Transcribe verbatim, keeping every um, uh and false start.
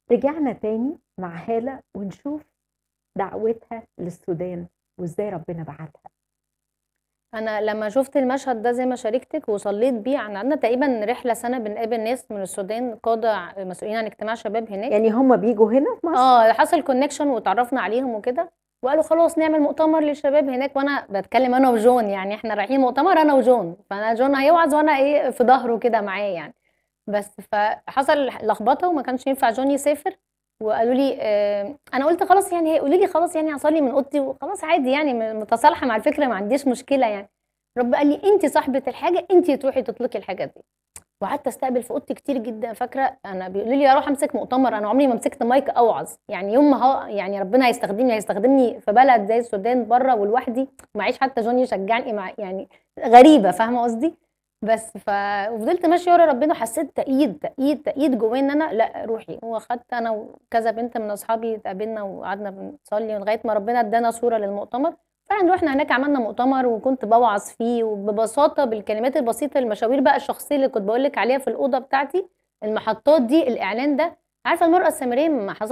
رجعنا تاني مع هالة ونشوف دعوتها للسودان وإزاي ربنا بعتها. أنا لمّا شُفت المشهد ده زي ما شاركتِك وصلّيت بيه، عن عندنا تقريبًا رحلة سَنة بنقابل ناس من السودان قادة ع مسؤولين عن اجتماع شباب هناك. يعني هُم بييجوا هنا في مصر؟ آه، حصل connection واتعرّفنا عليهم وكده، وقالوا خلاص نعمل مؤتمر للشباب هناك، وأنا باتكلّم أنا وجون يعني إحنا رايحين مؤتمر أنا وجون، فأنا جون هيوعظ وأنا إيه، في ضهره كده معاه يعني. بس فحصل ح لخبطة وما كانش ينفع جون يسافر، وقالوا لي آآ أنا قُلت خلاص يعني هيقولوا لي خلاص يعني هاصلّي من أوضتي وخلاص عادي يعني م متصالحة مع الفكرة ما عنديش مشكلة يعني. رب قال لي: "أنتِ صاحبة الحاجة، أنتِ تروحي تطلقي الحاجة دي." وقعدت أستقبل في أوضتي كتير جدًا، فاكرة أنا بيقولوا لي أروح أمسك مؤتمر، أنا عمري ما مسكت مايك أوعظ، يعني يوم ما ه يعني ربنا هيستخدمني، هيستخدمني في بلد زي السودان برّه ولوحدي، ومعيش حتى جون يشجعني مع يعني غريبة فاهمة قصدي؟ بس ف وفضلت ماشية ورا ربنا وحسيت تأييد، تأييد، تأييد جوايا إن أنا لأ روحي، وأخدت أنا وكذا بنت من أصحابي اتقابلنا وقعدنا بنصلي لغاية ما ربنا ادانا صورة للمؤتمر. فعلًا رُحنا هناك عملنا مؤتمر وكنت باوعظ فيه وببساطة بالكلمات البسيطة المشاوير بقى الشخصية اللي كنت باقول لِك عليها في الأوضة بتاعتي، المحطات دي، الإعلان ده، عارفة المرأة السامرية أمّا حصل